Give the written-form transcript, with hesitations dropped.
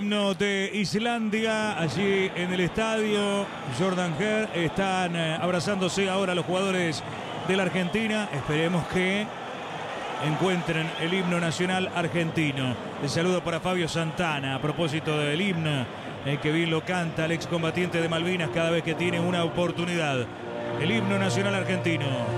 himno de Islandia allí en el estadio Jordan Hare. Están abrazándose ahora los jugadores de la Argentina. Esperemos que encuentren el himno nacional argentino. El saludo para Fabio Santana a propósito del himno, que bien lo canta el excombatiente de Malvinas cada vez que tiene una oportunidad. El himno nacional argentino.